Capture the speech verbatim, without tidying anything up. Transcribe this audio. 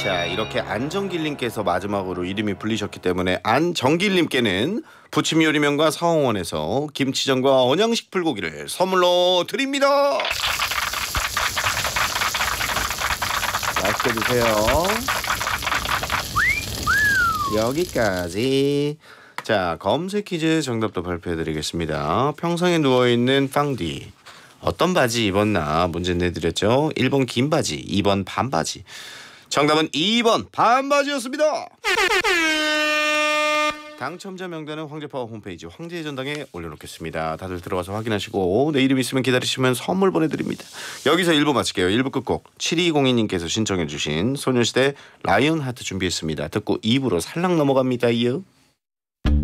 자, 이렇게 안정길님께서 마지막으로 이름이 불리셨기 때문에 안정길님께는 부침 요리명과 사홍원에서 김치전과 언양식 불고기를 선물로 드립니다. 맛있게 드세요. 여기까지. 자, 검색 퀴즈 정답도 발표해드리겠습니다. 평상에 누워있는 빵디 어떤 바지 입었나 문제 내드렸죠. 일 번 긴 바지, 이 번 반바지. 정답은 이 번 반바지였습니다. 당첨자 명단은 황제파워 홈페이지 황제의 전당에 올려놓겠습니다. 다들 들어가서 확인하시고 내일 이름 있으면 기다리시면 선물 보내드립니다. 여기서 일 부 마칠게요. 일 부 끝곡 칠이공이님께서 신청해 주신 소녀시대 라이온하트 준비했습니다. 듣고 이 부로 살랑 넘어갑니다요.